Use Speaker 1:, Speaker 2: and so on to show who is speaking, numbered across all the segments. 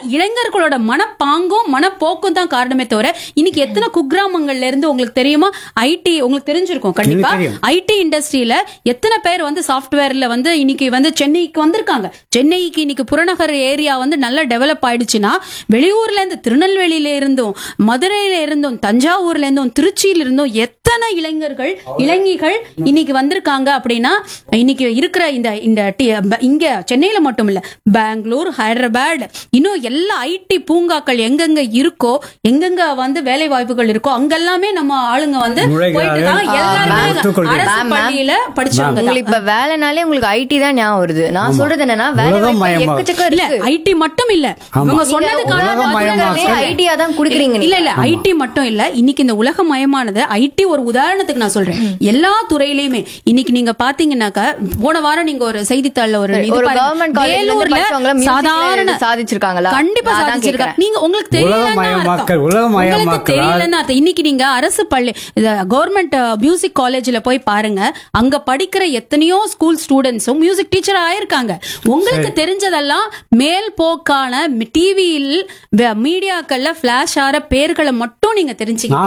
Speaker 1: இளைஞர்களோட மனப்பாங்கும் மனப்போக்கும் தான் காரணமே தவிர இன்னைக்கு எத்தனை குக்கிராமங்கள்ல இருந்து உங்களுக்கு தெரியுமா ஐடி உங்களுக்கு தெரிஞ்சிருக்கும் கண்டிப்பா ஐடி இண்டஸ்ட்ரியில எத்தனை பேர் வந்து சாஃப்ட்வேர்ல வந்து இன்னைக்கு வந்து சென்னைக்கு வந்திருக்காங்க. சென்னைக்கு இன்னைக்கு புறநகர் ஏரியா வந்து நல்லா டெவலப் ஆயிடுச்சுன்னா வெளியூர்ல இருந்து திருநெல்வேலியில இருந்தும் மதுரையில இருந்தும் தஞ்சாவூர்ல இருந்தும் திருச்சியில இருந்தும் எத்தனை இளைஞர்கள் இளைஞர்கள் இன்னைக்கு வந்திருக்காங்க அப்படின்னா இன்னைக்கு இருக்கிற இங்க சென்னையில மட்டும் இல்ல பெங்களூர் ஹைதராபாத் இன்னும் எல்லா ஐடி பூங்காக்கள் எங்கெங்க இருக்கோ எங்கெங்க வந்து வேலை வாய்ப்புகள் இருக்கோ அங்கெல்லாமே நம்ம ஆளுங்க வந்து அரசு பள்ளியில படிச்சவங்க.
Speaker 2: இப்ப வேலைனாலே உங்களுக்கு ஐடி தான் ஞாபகம் வருது. நான் சொல்றது என்னன்னா வேலை
Speaker 1: ஐடி மட்டும் இல்ல இவங்க சொன்னதுக்கான
Speaker 2: ஐடியா தான் குடுக்குறீங்க.
Speaker 1: இல்ல இல்ல ஐடி மட்டும் இல்ல இன்னைக்கு இந்த உலகமயமானது ஐடி ஒரு உதாரணத்துக்கு நான் சொல்றேன். எல்லா துறையிலயுமே இன்னைக்கு நீங்க பாத்தீங்கன்னாக்கா போன வாரம் நீங்க ஒரு செய்தித்தாள்ல ஒரு வேலூர்ல சாதாரண
Speaker 2: சாதிச்சிருக்காங்களா?
Speaker 1: கண்டிப்பா சாதிச்சிருக்காங்க. நீங்க உங்களுக்கு தெரியலன்னா இன்னைக்கு நீங்க அரசு பள்ளி கவர்மெண்ட் மியூசிக் காலேஜ்ல போய் பாருங்க. அங்க படிக்கிற எத்தனையோ ஸ்கூல் ஸ்டூடெண்ட்ஸும் மியூசிக் டீச்சர் ஆயிருக்காங்க. உங்களுக்கு தெரிஞ்சதெல்லாம் மேல் போக்கான டிவியில் மீடியாக்கள்ல பிளாஷ் ஆற பேர்களை மட்டும் நீங்க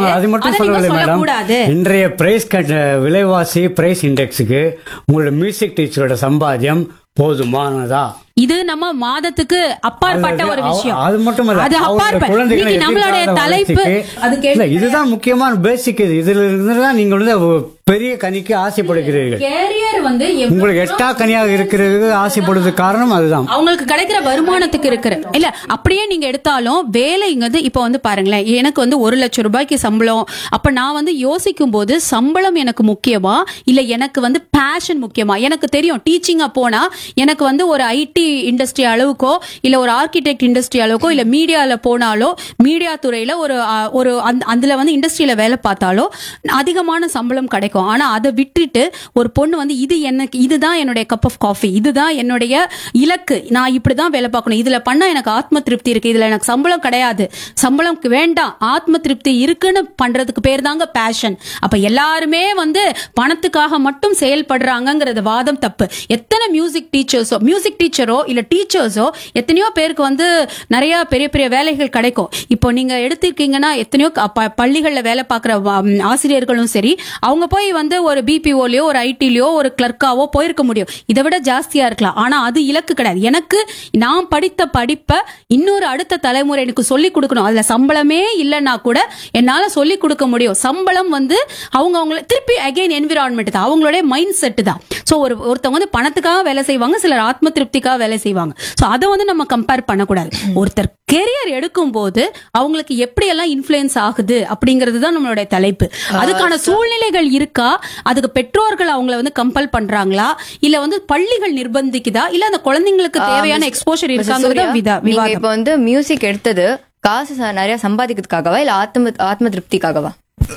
Speaker 1: தெரிஞ்சுக்கிட்டு
Speaker 3: இன்றைய பிரைஸ் விலைவாசி பிரைஸ் இண்டெக்ஸுக்கு உங்களோட மியூசிக் டீச்சரோட சம்பாத்தியம் போதுமானதா?
Speaker 1: இது நம்ம மாதத்துக்கு அப்பாற்பட்ட ஒரு விஷயம்.
Speaker 3: அது மட்டும் இல்ல,
Speaker 1: அது அப்பாற்பட்ட நம்மளுடைய தலைப்பு
Speaker 3: இதுதான் முக்கியமான பேசிக். இதுல இருந்து நீங்க வந்து பெரிய கனிக்கு ஆசைப்படுகிறீர்கள்.
Speaker 1: கேரியர் வந்து
Speaker 3: உங்களுக்கு எட்டா கனியாக இருக்கிறது ஆசைப்படுறது காரணம் அதுதான்.
Speaker 1: அவங்களுக்கு கிடைக்கிற வருமானத்துக்கு இருக்கிற இல்ல அப்படியே நீங்க எடுத்தாலும் வேலைங்கிறது இப்ப வந்து பாருங்களேன், எனக்கு வந்து 1 லட்சம் ரூபாய்க்கு சம்பளம். அப்ப நான் வந்து யோசிக்கும் போது சம்பளம் எனக்கு முக்கியமா இல்ல எனக்கு வந்து பேஷன் முக்கியமா? எனக்கு தெரியும் டீச்சிங்கா போனா எனக்கு வந்து ஒரு ஐடி இண்டஸ்ட்ரி அளவுக்கோ இல்ல ஒரு ஆர்கிடெக்ட் இண்டஸ்ட்ரி அளவுக்கோ இல்ல மீடியால போனாலோ மீடியா துறையில ஒரு அதுல வந்து இண்டஸ்ட்ரியில வேலை பார்த்தாலோ அதிகமான சம்பளம் கிடைக்கும். ஆனா அதை விட்டுட்டு ஒரு பொண்ணு வந்து இது எனக்கு இதுதான் என்னுடைய கப் ஆஃப் காஃபி, இதுதான் என்னுடைய இலக்கு, நான் இப்படிதான் வேலை பார்க்கணும், இதுல பண்ணா எனக்கு ஆத்ம திருப்தி இருக்கு, இதுல எனக்கு சம்பளம் கிடையாது, சம்பளம் வேண்டாம், ஆத்ம திருப்தி இருக்குன்னு பண்றதுக்கு பேர் தாங்க பேஷன். அப்ப எல்லாருமே வந்து பணத்துக்காக மட்டும் செயல்படுறாங்கிறது வாதம் தப்பு. எத்தனை மியூசிக் டீச்சரோ இல்ல டீச்சர்ஸோ எத்தனையோ பேருக்கு வந்து நிறைய பெரிய பெரிய வேலைகள் கிடைக்கும். இப்போ நீங்க எடுத்துக்கிட்டீங்கன்னா எத்தனையோ பள்ளிகள்ல வேலை பார்க்கிற ஆசிரியர்களும் சரி அவங்க போய் வந்து ஒரு பிபிஓலயோ ஒரு ஐடிலயோ ஒரு கிளர்க்காவோ போயிருக்க முடியும். இதை விட ஜாஸ்தியா இருக்கலாம். ஆனா அது இலக்கு கிடையாது. எனக்கு நான் படித்த படிப்பை இன்னொரு அடுத்த தலைமுறை எனக்கு சொல்லிக் கொடுக்கணும். அதுல சம்பளமே இல்லைன்னா கூட என்னால சொல்லிக் கொடுக்க முடியும். சம்பளம் வந்து அவங்களை திருப்பி அகைன் என்விரான்மெண்ட் தான், அவங்களுடைய மைண்ட் செட் தான். சோ ஒருத்தவங்க வந்து பணத்துக்காக வேலை செய்வாங்க, சிலர் ஆத்ம திருப்திக்காக வேலை செய்வாங்க. சோ அதை வந்து நம்ம கம்பேர் பண்ணக்கூடாது. ஒருத்தர் கெரியர் எடுக்கும் போது அவங்களுக்கு எப்படி எல்லாம் இன்ஃப்ளூயன்ஸ் ஆகுது அப்படிங்கிறது தான் நம்மளுடைய தலைப்பு. அதுக்கான சூழ்நிலைகள் இருக்கா, அதுக்கு பெற்றோர்கள் அவங்கள வந்து கம்பல் பண்றாங்களா, இல்ல வந்து பள்ளிகள் நிர்பந்திக்குதா, இல்ல அந்த குழந்தைங்களுக்கு தேவையான எக்ஸ்போஷர் இருக்காங்கிறத விவாதம்.
Speaker 2: இப்ப வந்து மியூசிக் எடுத்தது காசு நிறைய சம்பாதிக்கிறதுக்காகவா இல்ல ஆத்ம திருப்திக்காகவா?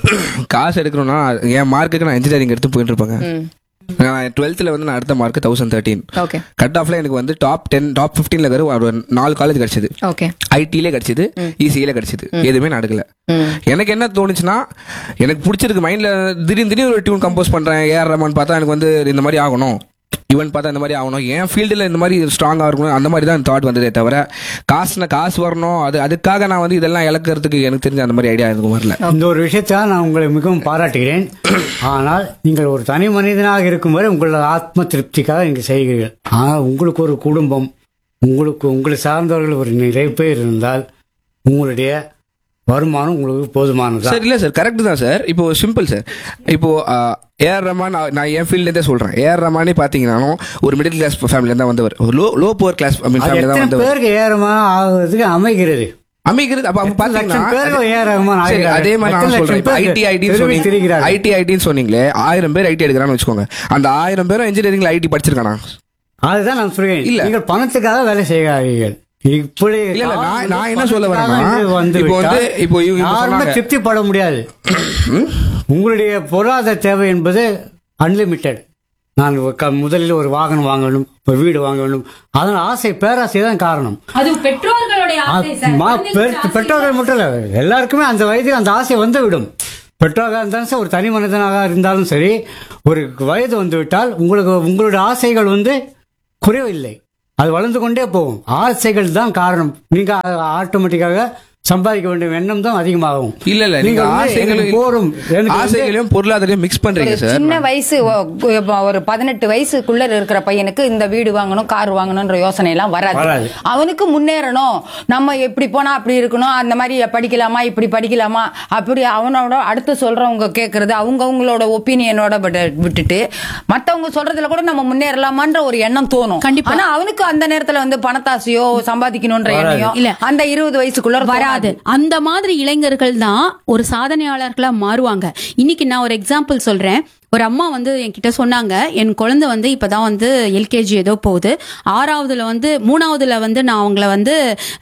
Speaker 4: காசு எடுக்கணும்னா என் மார்க்குக்கு நான் இன்ஜினியரிங் எடுத்து போயிட்டு இருப்பாங்க. 12th வந்து நான் அடுத்த மார்க் 1013. கட் ஆஃப்ல எனக்கு வந்து டாப் 10 டாப் 15ல ஒரு 4 காலேஜ் கிடைச்சது. ஐடிலே கிடைச்சது, இசியில கிடைச்சது, எதுவுமே நடக்கல. எனக்கு என்ன தோணுச்சுன்னா எனக்கு பிடிச்சிருக்கு மைண்ட்ல திடீர்னு ஒரு டியூன் கம்போஸ் பண்றேன், ஏஆர் ரஹ்மான் பார்த்தா எனக்கு வந்து இந்த மாதிரி ஆகணும், இவன் பார்த்தா இந்த மாதிரி ஆகணும், என் ஃபீல்டில் இந்த மாதிரி ஸ்ட்ராங்காக இருக்கணும், அந்த மாதிரி தான் தாட் வந்ததே தவிர காசு வரணும் அதுக்காக நான் வந்து இதெல்லாம் இழக்கிறதுக்கு எனக்கு தெரிஞ்ச அந்த மாதிரி ஐடியா எனக்கு வரல.
Speaker 3: இந்த ஒரு விஷயத்தை நான் உங்களை மிகவும் பாராட்டுகிறேன். ஆனால் நீங்கள் ஒரு தனி மனிதனாக இருக்கும் வரை உங்களோட ஆத்ம திருப்திக்காக நீங்கள் செய்கிறீர்கள். ஆனால் உங்களுக்கு ஒரு குடும்பம், உங்களை சார்ந்தவர்கள் ஒரு நிறைய பேர் இருந்தால் உங்களுடைய வருமானம் உங்களுக்கு போதுமானது
Speaker 4: சார்? இல்ல சார், கரெக்ட் தான் சார். இப்போ சிம்பிள் சார். இப்போ ஏஆர் ரஹ்மான், நான் என் ஃபீல்ட்லேருந்தே சொல்றேன், ஏஆர் ரஹ்மானே பாத்தீங்கன்னா ஒரு மிடில் கிளாஸ் ஃபேமிலியில தான் வந்தவர், லோ புவர் கிளாஸ் ஃபேமிலியில தான் வந்தவர்.
Speaker 3: பேருக்கு ஏஆர் ரஹ்மான் ஆகிறதுக்கு அமைகிறது.
Speaker 4: அப்ப பாத்தீங்கன்னா அதே மாதிரி நான் சொல்றேன், ஐடி ஐடின்னு சொன்னீங்களே, 1000 பேர் ஐடி எடுக்கிறான்னு வச்சுக்கோங்க, அந்த 1000 பேரும் இன்ஜினியரிங்ல ஐடி படிச்சிருக்கானா?
Speaker 3: அதுதான் நான் சொல்றேன். இல்ல, நீங்கள் பணத்துக்காக வேலை செய்யாதீர்கள். இப்படி
Speaker 4: நான் என்ன சொல்ல வரேன்,
Speaker 3: திருப்திப்பட முடியாது. உங்களுடைய பொருளாதார தேவை என்பது அன்லிமிட்டெட். நான் முதலில் ஒரு வாகனம் வாங்கணும், ஒரு வீடு வாங்க வேண்டும், அதன் ஆசை பேராசை தான் காரணம். பெற்றோர்கள் மட்டும் இல்ல, எல்லாருக்குமே அந்த வயதில் அந்த ஆசை வந்து விடும். பெற்றோராக இருந்தாலும் ஒரு தனி மனிதனாக இருந்தாலும் சரி, ஒரு வயது வந்து விட்டால் உங்களுடைய ஆசைகள் வந்து குறைவில்லை. அது வளர்ந்து கொண்டே போகும். ஆசைகள் தான் காரணம். நீங்க ஆட்டோமேட்டிக்காக சம்பாதிக்க வேண்டிய எண்ணம் தான் அதிகமாகும்.
Speaker 4: இல்ல நீங்க ஆசைகளையும் பொருளாதாரையும் மிக்ஸ் பண்றீங்க சார்.
Speaker 5: சின்ன வயசு ஒரு 18 வயசுக்குள்ள இருக்கிற பையனுக்கு இந்த வீடு வாங்கணும், கார் வாங்கணும்ன்ற யோசனை எல்லாம் வராது. அவனுக்கு முன்னேறணும், நம்ம எப்படி போனா அப்படி இருக்கணும், அந்த மாதிரி படிக்கலாமா இப்படி படிக்கலாமா அப்படி அவனோட அடுத்து சொல்றவங்க கேட்கறது அவங்களோட ஒப்பீனியனோட விட்டுட்டு மத்தவங்க சொல்றதுல கூட நம்ம முன்னேறலாமான்ற ஒரு எண்ணம் தோணும். கண்டிப்பா. ஆனா அவனுக்கு அந்த நேரத்துல வந்து பணத்தாசையோ சம்பாதிக்கணும்ன்ற எண்ணையோ இல்ல அந்த 20 வயசுக்குள்ள வராது.
Speaker 1: அந்த மாதிரி இளைஞர்கள் தான் ஒரு சாதனையாளர்களா மாறுவாங்க. இன்னைக்கு நான் ஒரு எக்ஸாம்பிள் சொல்றேன். ஒரு அம்மா வந்து என்கிட்ட சொன்னாங்க, என் குழந்தை வந்து இப்பதான் வந்து எல்கேஜி ஏதோ போகுது, 6வதுல வந்து 3வதுல வந்து நான் அவங்கள வந்து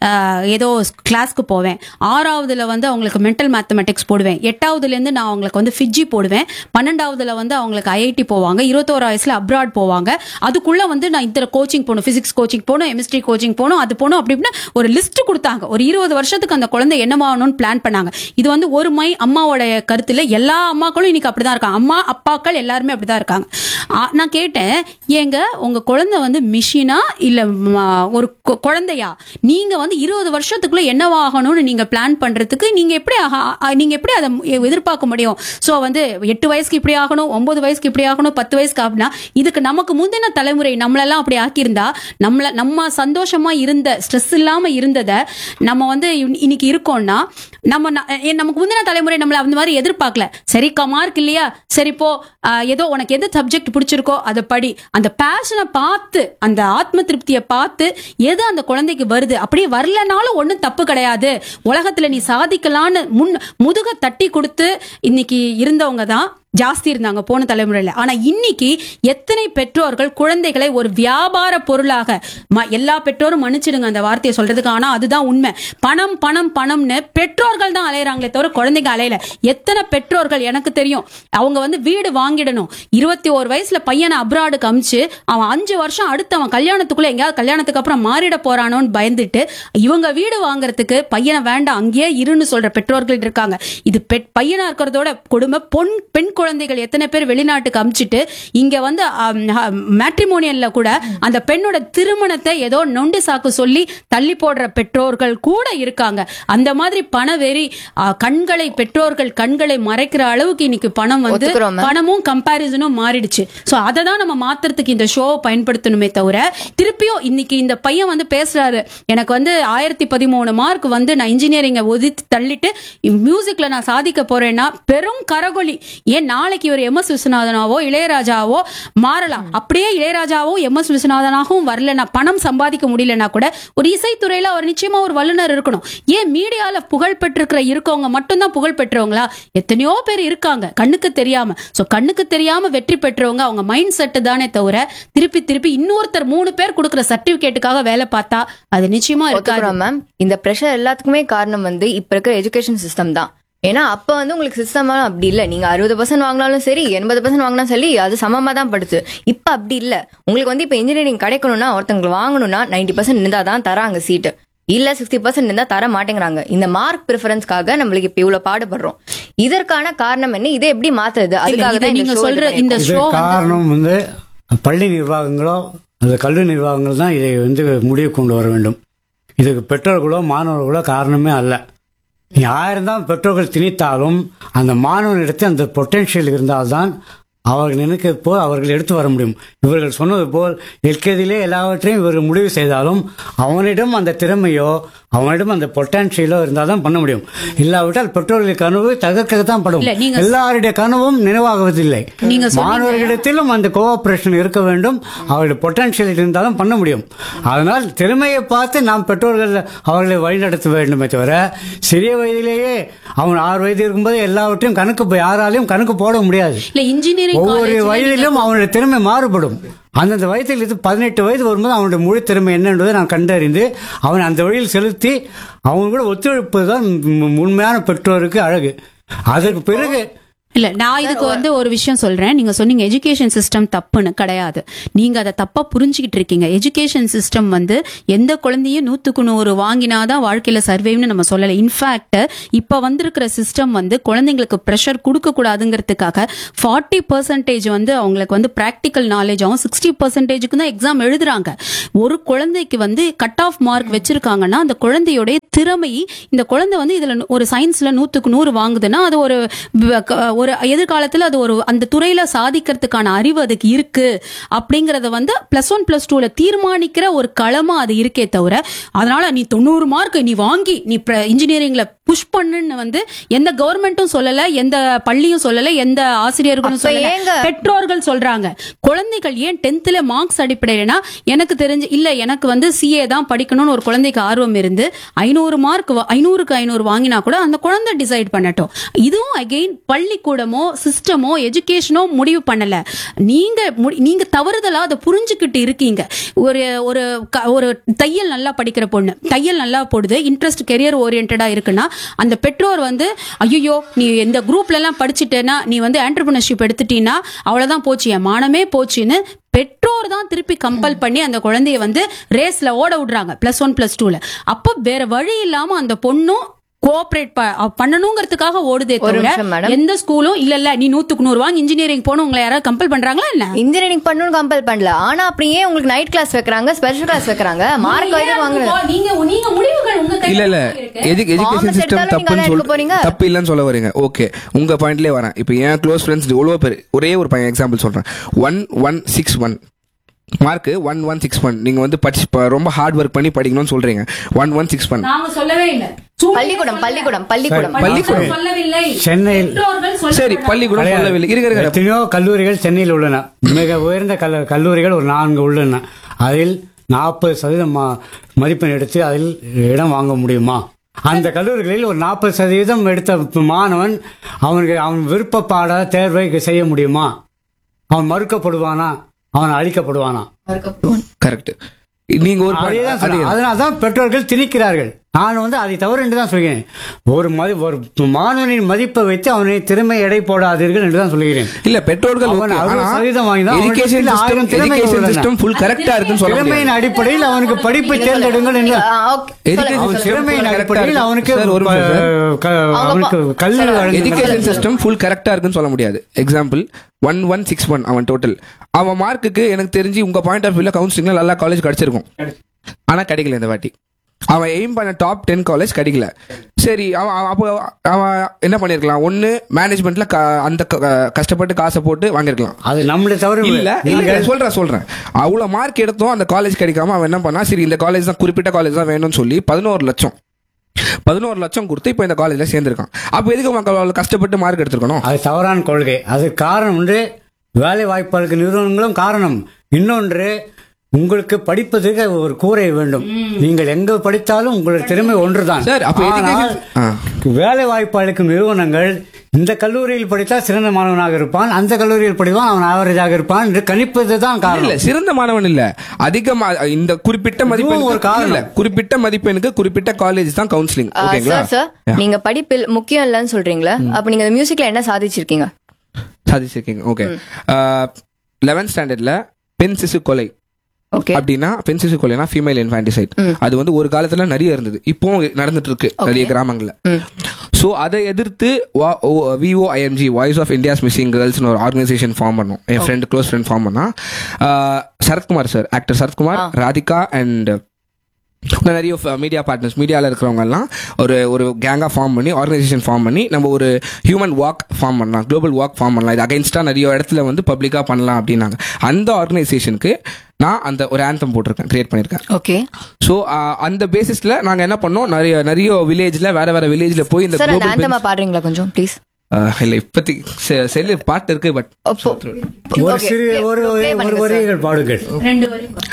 Speaker 1: ஏதோ கிளாஸ்க்கு போவேன், 6வதுல வந்து அவங்களுக்கு மென்டல் மேத்தமெட்டிக்ஸ் போடுவேன், 8வதுல இருந்து நான் அவங்களுக்கு வந்து ஃபிஜி போடுவேன், 12வதுல வந்து அவங்களுக்கு ஐஐடி போவாங்க, 21 வயசுல அப்ராட் போவாங்க, அதுக்குள்ள வந்து நான் இந்த கோச்சிங் போகணும், பிசிக்ஸ் கோச்சிங் போகணும், கெமிஸ்ட்ரி கோச்சிங் போகணும், அது போகணும் அப்படின்னு ஒரு லிஸ்ட் கொடுத்தாங்க. ஒரு 20 வருஷத்துக்கு அந்த குழந்தை என்னவாகணும்னு பிளான் பண்ணாங்க. இது வந்து ஒரு அம்மாவோட கருத்துல எல்லா அம்மாக்களும் இன்னைக்கு அப்படிதான் இருக்காங்க. அம்மா அப்பா எல்லாருமே அப்படிதான் இருக்காங்க. நான் கேட்டேன், ஏங்க உங்க குழந்தை வந்து மிஷினா இல்ல ஒரு குழந்தையா? நீங்க வந்து 20 வருஷத்துக்குள்ள என்னவாகணும்னு நீங்க பிளான் பண்றதுக்கு நீங்க எப்படி அதை எதிர்பார்க்க முடியும்? சோ வந்து 8 வயசுக்கு இப்படி ஆகணும், 9 வயசுக்கு இப்படி ஆகணும், 10 வயசுக்கு அப்படின்னா இதுக்கு நமக்கு முந்தின தலைமுறை நம்மளெல்லாம் அப்படி ஆக்கியிருந்தா நம்ம சந்தோஷமா இருந்த ஸ்ட்ரெஸ் இல்லாம இருந்தத நம்ம வந்து இன்னைக்கு இருக்கோம்னா நமக்கு முந்தின தலைமுறை நம்மள அந்த மாதிரி எதிர்பார்க்கல. சரி மார்க் இல்லையா, சரி போ, ஏதோ உனக்கு எது சப்ஜெக்ட் பிடிச்சிருக்கோ அதை படி. அந்த பேஷனை பார்த்து, அந்த ஆத்ம திருப்தியை பார்த்து எது அந்த குழந்தைக்கு வருது, அப்படியே வரலனாலும் ஒன்றும் தப்பு கிடையாது, உலகத்துல நீ சாதிக்கலான்னு முதுக தட்டி கொடுத்து இன்னைக்கு இருந்தவங்க தான் ஜாஸ்தி இருந்தாங்க போன தலைமுறையில. ஆனா இன்னைக்கு எத்தனை பெற்றோர்கள் குழந்தைகளை ஒரு வியாபார பொருளாக, எல்லா பெற்றோரும் மன்னிச்சிடுங்க அந்த வார்த்தையை சொல்றதுக்கு, ஆனா அதுதான் உண்மை, பணம் பணம் பணம்னு பெற்றோர்கள் தான் அலையறாங்களே தவிர குழந்தைங்க அலையல. எத்தனை பெற்றோர்கள் எனக்கு தெரியும், அவங்க வந்து வீடு வாங்கிடணும், 21 வயசுல பையனை அப்ராடுக்கு அமிச்சு அவன் 5 வருஷம் அடுத்து அவன் கல்யாணத்துக்குள்ள எங்கேயாவது கல்யாணத்துக்கு அப்புறம் மாறிட போறானோன்னு பயந்துட்டு இவங்க வீடு வாங்குறதுக்கு பையனை வேண்டாம் அங்கேயே இருன்னு சொல்ற பெற்றோர்கள் இருக்காங்க. இது பையனா இருக்கிறதோட கொடுமை. பெண் குழந்தைகள் எத்தனை பேர் வெளிநாட்டுக்கு அமிச்சிட்டு இங்க வந்து மேட்ரிமோனியல்ல கூட அந்த பெண்ணோட திருமணத்தை ஏதோ நொண்டு சாக்கு சொல்லி தள்ளி போடுற பெற்றோர்கள் கூட இருக்காங்க. அந்த மாதிரி பணவெறி பெற்றோர்கள் கண்களை மறைக்கிற அளவுக்கு இன்னைக்கு பணம் வந்து பணமும் கம்பாரிசனும் மாறிடுச்சு. சோ அதை தான் நம்ம மாத்துறதுக்கு இந்த ஷோ பயன்படுத்தணுமே தவிர, திருப்பியும் இன்னைக்கு இந்த பையன் வந்து பேசுறாரு, எனக்கு வந்து 1013 மார்க் வந்து நான் இன்ஜினியரிங் ஒதுக்கி தள்ளிட்டு மியூசிக்ல நான் சாதிக்க போறேன்னா பெரும் கரகொலி. ஏன் நாளைக்கு ஒரு எம்.எஸ். விஸ்வநாதனாவோ இளையராஜாவோ மாறலாம். அப்படியே இளையராஜாவோ எம்.எஸ். விஸ்வநாதனாகவும் வரலன்னா, பணம் சம்பாதிக்க முடியலன்னா கூட ஒரு இசைத்துறையில அவர் நிச்சயமா ஒரு வல்லுநர் இருக்கணும். ஏன் மீடியால புகழ் பெற்றிருக்கிற இருக்கவங்க மட்டும்தான் புகழ் பெற்றவங்களா? எத்தனையோ பேர் இருக்காங்க கண்ணுக்கு தெரியாம. சோ கண்ணுக்கு தெரியாம வெற்றி பெற்றவங்க அவங்க மைண்ட் செட் தானே தவிர திருப்பி திருப்பி இன்னொருத்தர் 3 பேர் கொடுக்கிற சர்டிபிகேட்டுக்காக வேலை பார்த்தா அது நிச்சயமா இருக்காது
Speaker 2: மேம். இந்த பிரஷர் எல்லாத்துக்குமே காரணம் வந்து இப்ப இருக்கிற எஜுகேஷன் சிஸ்டம் தான். ஏன்னா அப்ப வந்து உங்களுக்கு சிஸ்டம் அப்படி இல்ல, நீங்க 60% வாங்கினாலும் சரி 80% வாங்கினாலும் சரி அது சமமா தான் படுத்து. இப்ப அப்படி இல்ல. உங்களுக்கு வந்து இப்ப இன்ஜினியரிங் கிடைக்கணும்னா ஒருத்தங்களுக்கு வாங்கணும்னா 90% இருந்தா தான் தராங்க சீட்டு, இல்ல 60% இருந்தா தர மாட்டேங்கிறாங்க. இந்த மார்க் ப்ரிஃபரன்ஸ்க்காக நம்மளுக்கு இப்ப இவ்வளவு பாடுபடுறோம். இதற்கான காரணம் என்ன? இதை எப்படி மாத்துறது? அதுக்காக தான் நீங்க சொல்ற இந்த ஷோ
Speaker 3: காரணம் வந்து பள்ளி நிர்வாகங்களோ அந்த கல்வி நிர்வாகங்கள் தான் இதை வந்து முடிவு கொண்டு வர வேண்டும். இதுக்கு பெற்றோர்களோ மாணவர்களோ காரணமே அல்ல. 1000 தான் பெற்றோர்கள் திணித்தாலும் அந்த மாணவனிடத்தில் அந்த பொட்டென்ஷியல் இருந்தால்தான் அவர்கள் நினைக்கிறது போல் அவர்கள் எடுத்து வர முடியும். இவர்கள் சொன்னது போல் எல்கேஜிலே எல்லாவற்றையும் இவர்கள் முடிவு செய்தாலும் அவனிடம் அந்த திறமையோ அவனிடம் அந்த பொட்டன்ஷியலோ இருந்தால் தான் பண்ண முடியும். இல்லாவிட்டால் பெற்றோர்களுடைய கனவு தகர்க்கத்தான் படும். எல்லாருடைய கனவும் நினைவாகுவதில்லை. மாணவர்களிடத்திலும் அந்த கோஆபரேஷன் இருக்க வேண்டும். அவருடைய பொட்டன்ஷியல் இருந்தாலும் பண்ண முடியும். அதனால் திறமையை பார்த்து நாம் பெற்றோர்கள் அவர்களை வழிநடத்த வேண்டுமே தவிர சிறிய வயதிலேயே அவன் 6 வயது இருக்கும்போது எல்லாவற்றையும் யாராலையும் கணக்கு போட முடியாது. ஒவ்வொரு வயதிலும் அவனுடைய திறமை மாறுபடும். அந்தந்த வயதில் இது 18 வயது வரும்போது அவனுடைய முழு திறமை என்ன என்பதை நான் கண்டறிந்து அவன் அந்த வழியில் செலுத்தி அவன் கூட ஒத்துழைப்பது தான் உண்மையான பெற்றோருக்கு அழகு. அதற்கு பிறகு
Speaker 1: இல்ல நான் இதுக்கு வந்து ஒரு விஷயம் சொல்றேன். நீங்க சொன்னீங்க எஜுகேஷன் சிஸ்டம் தப்புன்னு. கிடையாது, நீங்க அதை தப்பா புரிஞ்சுக்கிட்டு இருக்கீங்க. எஜுகேஷன் சிஸ்டம் வந்து எந்த குழந்தையும் 100க்கு 100 வாங்கினாதான் வாழ்க்கையில சர்வைவ்னு நம்ம சொல்லல. இன்ஃபேக்ட் இப்ப வந்திருக்கிற சிஸ்டம் வந்து குழந்தைங்களுக்கு ப்ரெஷர் கொடுக்க கூடாதுங்கிறதுக்காக 40% வந்து அவங்களுக்கு வந்து பிராக்டிக்கல் நாலேஜ் ஆகும், 60%க்கு தான் எக்ஸாம் எழுதுறாங்க. ஒரு குழந்தைக்கு வந்து கட் ஆஃப் மார்க் வச்சிருக்காங்கன்னா அந்த குழந்தையோட திறமை, இந்த குழந்தை வந்து இதுல ஒரு சயின்ஸ்ல 100க்கு 100 வாங்குதுன்னா அது ஒரு எதிர்காலத்துல அது ஒரு அந்த துறையில சாதிக்கிறதுக்கான அறிவு அதுக்கு இருக்கு அப்படிங்கறத வந்து +1 +2ல தீர்மானிக்கிற ஒரு களமா அது இருக்கே தவிர, அதனால நீ 90 மார்க் நீ வாங்கி நீ இன்ஜினியரிங்ல புஷ் பண்ணுன்னு வந்து எந்த கவர்மெண்ட்டும் சொல்லல, எந்த பள்ளியும் சொல்லல, எந்த ஆசிரியர்களும் சொல்லல, பெற்றோர்கள் சொல்றாங்க. குழந்தைகள் ஏன் 10th மார்க்ஸ் அடிப்படையிலனா எனக்கு தெரிஞ்சு இல்ல எனக்கு வந்து CA தான் படிக்கணும்னு ஒரு குழந்தைக்கு ஆர்வம் இருந்து 500 மார்க் 500க்கு 500 வாங்கினா கூட அந்த குழந்தை டிசைட் பண்ணட்டும். இதுவும் அகைன் பள்ளிக்கூடமோ சிஸ்டமோ எஜுகேஷனோ முடிவு பண்ணல. நீங்க தவறுதலா அதை புரிஞ்சுக்கிட்டு இருக்கீங்க. ஒரு தையல் நல்லா படிக்கிற பொண்ணு தையல் நல்லா போடுது, இன்ட்ரெஸ்ட் கெரியர் ஓரியன்டா இருக்குன்னா அந்த பெற்றோர் வந்து ஐயோ நீ இந்த குரூப்ல எல்லாம் படிச்சுட்டேன்னா நீ வந்து என்டர்பிரினர்ஷிப் எடுத்துட்டீன்னா அவ்வளவுதான் போச்சு, என் மானமே போச்சுன்னு பெற்றோர் தான் திருப்பி கம்பல் பண்ணி அந்த குழந்தைய வந்து ரேஸ்ல ஓட விடுறாங்க +1 +2ல. அப்ப வேற வழி இல்லாம அந்த பொண்ணும் கோஆபரேட் பண்ணணுங்கிறதுக்காக ஓடுதே தவிர எந்த ஸ்கூலும் இல்ல நீ 100க்கு 100 வாங்கி இன்ஜினியரிங் போகணும் உங்களை யாராவது கம்பல் பண்றாங்களா? இல்ல
Speaker 2: இன்ஜினியரிங் பண்ணணும் கம்பல் பண்ணல. ஆனா அப்படியே உங்களுக்கு நைட் கிளாஸ் வைக்கிறாங்க, ஸ்பெஷல் கிளாஸ் வைக்கிறாங்க, மார்க் வாங்குறாங்க.
Speaker 1: நீங்க முடிவுகள் உங்க கையில
Speaker 4: இல்ல எஜுகேஷன் சிஸ்டம் தப்பு இல்லன்னு சொல்ல வரீங்க. ஓகே, உங்க பாயிண்ட்லயே வரேன். இப்போ என் க்ளோஸ் ஃப்ரெண்ட்ஸ் எவ்வளவு பேர், ஒரே ஒரு பையன் எக்ஸாம்பிள் சொல்றேன். 1161 மார்க் 1161. நீங்க வந்து ரொம்ப ஹார்ட் ஒர்க் பண்ணி படிக்கணும்னு சொல்றீங்க. 1161
Speaker 1: நாங்க சொல்லவே இல்ல.
Speaker 2: பள்ளிக்கூடம்
Speaker 1: சொல்லவில்லை.
Speaker 3: சென்னையில்
Speaker 4: சரி பள்ளிக்கூடம் சொல்லவில்லை.
Speaker 3: எத்தனையோ கல்லூரிகள் சென்னையில் உள்ளன. மிக உயர்ந்த கல்லூரிகள் ஒரு 4 உள்ளன. அதில் 40% மதிப்பெண் எடுத்து அதில் இடம் வாங்க முடியுமா? அந்த கல்லூரிகளில் ஒரு 40% எடுத்த மாணவன் அவன் விருப்ப பாட தேர்வை செய்ய முடியுமா? அவன் மறுக்கப்படுவானா? அவன் அழிக்கப்படுவானா?
Speaker 4: கரெக்ட். நீங்க ஒரு
Speaker 3: அதனால்தான் பெற்றோர்கள் திணிக்கிறார்கள். நான் வந்து அதை தவறு என்று தான் சொல்கிறேன். ஒரு மாணவனின் மதிப்பை வைத்து அவனை திறமை எடை போடாதீர்கள் என்று தான் சொல்கிறேன்.
Speaker 4: இல்ல பெற்றோர்கள்
Speaker 3: திறமையின் அடிப்படையில் அவனுக்கு படிப்பை தேர்ந்தெடுங்கள் என்று, திறமையின் அடிப்படையில் அவனுக்கு கல்வி
Speaker 4: எஜுகேஷன் சிஸ்டம் ஃபுல் கரெக்டா இருக்குன்னு சொல்ல முடியாது. எக்ஸாம்பிள் 1161 அவன் டோட்டல், அவன் மார்க்குக்கு எனக்கு தெரிஞ்சு உங்க பாயிண்ட் ஆஃப் வியூல கவுன்சிலிங்ல நல்லா காலேஜ் கிடைச்சிருக்கும், ஆனா கிடைக்கல இந்த வாட்டி. அவன் எய்ம் பண்ண டாப் 10 காலேஜ் கிடைக்கல. சரி, அவன் என்ன பண்ணிருக்கலாம்? ஒன்னு மேனேஜ்மெண்ட்ல அந்த கஷ்டப்பட்டு காசை போட்டு வாங்கிருக்கலாம்.
Speaker 3: அது நம்மளே தவறு
Speaker 4: இல்ல. சொல்றேன் அவ்வளவு மார்க் எடுத்தோம், அந்த காலேஜ் கிடைக்காம அவன் என்ன பண்ணா, சரி இந்த காலேஜ் தான் குறிப்பிட்ட காலேஜ் தான் வேணும்னு சொல்லி 11 லட்சம் கொடுத்து இப்ப இந்த காலேஜ்ல சேர்ந்திருக்கான். அப்ப எதுக்கு மக்கள் கஷ்டப்பட்டு மார்க் எடுத்துருக்கணும்?
Speaker 3: அது தவறான கொள்கை. அது காரணம் ஒன்று வேலை வாய்ப்பு நிறுவனங்களும் காரணம். இன்னொன்று உங்களுக்கு படிப்பதற்கு ஒரு கூரை வேண்டும். நீங்கள் எங்க படித்தாலும் உங்களுடைய திறமை ஒன்றுதான். வேலை வாய்ப்பு அளிக்கும் நிறுவனங்கள் இந்த கல்லூரியில் படித்தால் சிறந்த மாணவனாக இருப்பான், அந்த கல்லூரியில் படிப்பான் அவன் ஆவரேஜாக இருப்பான் என்று கணிப்பதுதான் காரணம்.
Speaker 4: சிறந்த மாணவன் இல்ல, அதிகமா இந்த குறிப்பிட்ட மதிப்பெண் ஒரு காரணம் இல்ல. குறிப்பிட்ட மதிப்பெண்ணுக்கு குறிப்பிட்ட காலேஜ் தான் கவுன்சிலிங். ஓகேங்களா?
Speaker 2: நீங்க படிப்பில் முக்கியம் இல்லன்னு சொல்றீங்களா? அப்ப நீங்க மியூசிக்ல என்ன சாதிச்சிருக்கீங்க?
Speaker 4: ஓகே, 11th ஸ்டாண்டர்ட்ல பெண் சிசு கொலை அப்படின்னா, பெண் சிசு கொலைனா ஃபீமேல் இன்ஃபான்டிசைட், அது வந்து ஒரு காலத்துல நிறைய இருந்தது, இப்போ நடந்துட்டு இருக்கு நிறைய கிராமங்கள்ல. சோ அதை எதிர்த்து VOIMG voice of India's missing கேர்ள்ஸ்னு ஒரு ஆர்கனைசேஷன் ஃபார்ம் பண்ணோம். என் ஃப்ரெண்ட் க்ளோஸ் ஃப்ரெண்ட் ஃபார்ம் பண்ணா, Sarathkumar sir, actor Sarathkumar, Radhika and நிறைய மீடியா பார்ட்னர்ஸ், மீடியாவில் இருக்கிறவங்க எல்லாம் ஒரு கேங்காக ஃபார்ம் பண்ணி ஆர்கனைசேஷன் ஃபார்ம் பண்ணி நம்ம ஒரு ஹியூமன் வாக் ஃபார்ம் பண்ணலாம், குளோபல் வாக் ஃபார்ம் பண்ணலாம். இது அகைன்ஸ்டாக நிறைய இடத்துல வந்து பப்ளிக்காக பண்ணலாம் அப்படின்னாங்க. அந்த ஆர்கனைசேஷனுக்கு நான் அந்த ஒரு ஆந்தம் போட்டிருக்கேன், கிரியேட் பண்ணியிருக்கேன்.
Speaker 2: ஓகே.
Speaker 4: ஸோ அந்த பேசிஸ்ல நாங்கள் என்ன பண்ணோம், நிறைய வில்லேஜ்ல வேற வில்லேஜ்ல போய் இந்த
Speaker 2: பாடுறீங்களா கொஞ்சம் ப்ளீஸ்?
Speaker 4: இல்ல இப்போதைக்கு செல்லு பாட்டு இருக்கு, பட்
Speaker 3: ஒரு வரிகள் பாடுங்கள்.
Speaker 1: 2 வரி